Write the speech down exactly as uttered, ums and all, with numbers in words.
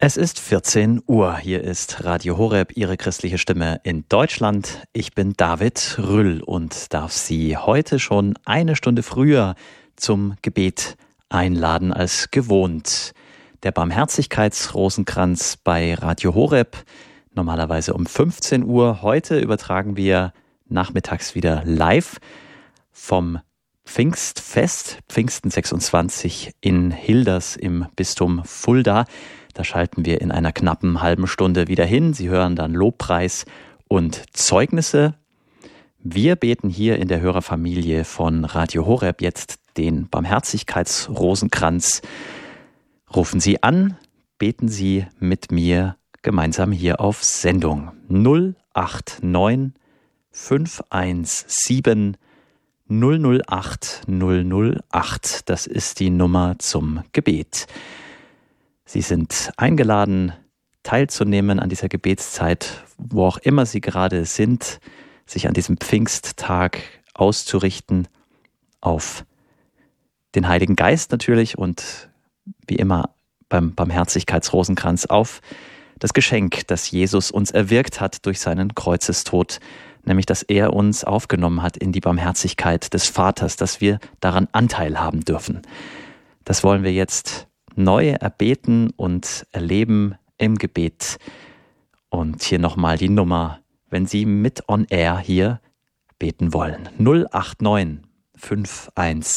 Es ist vierzehn Uhr. Hier ist Radio Horeb, Ihre christliche Stimme in Deutschland. Ich bin David Rüll und darf Sie heute schon eine Stunde früher zum Gebet einladen als gewohnt. Der Barmherzigkeitsrosenkranz bei Radio Horeb, normalerweise um fünfzehn Uhr. Heute übertragen wir nachmittags wieder live vom Pfingstfest, Pfingsten sechsundzwanzig in Hilders im Bistum Fulda. Da schalten wir in einer knappen halben Stunde wieder hin. Sie hören dann Lobpreis und Zeugnisse. Wir beten hier in der Hörerfamilie von Radio Horeb jetzt den Barmherzigkeitsrosenkranz. Rufen Sie an, beten Sie mit mir gemeinsam hier auf Sendung. null acht neun fünf eins sieben null null acht null null acht. Das ist die Nummer zum Gebet. Sie sind eingeladen, teilzunehmen an dieser Gebetszeit, wo auch immer Sie gerade sind, sich an diesem Pfingsttag auszurichten auf den Heiligen Geist natürlich und wie immer beim Barmherzigkeitsrosenkranz auf das Geschenk, das Jesus uns erwirkt hat durch seinen Kreuzestod, nämlich dass er uns aufgenommen hat in die Barmherzigkeit des Vaters, dass wir daran Anteil haben dürfen. Das wollen wir jetzt neu erbeten und erleben im Gebet. Und hier nochmal die Nummer, wenn Sie mit on air hier beten wollen. null acht neun fünf eins